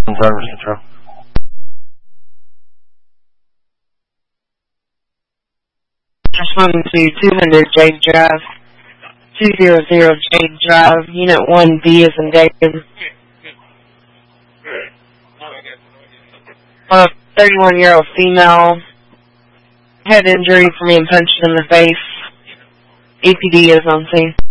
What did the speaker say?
Driver's control. Responding to 200 Jade Drive, 200 Jade Drive, Unit 1B is in David. 31-year-old female, head injury from being punched in the face. EPD is on scene.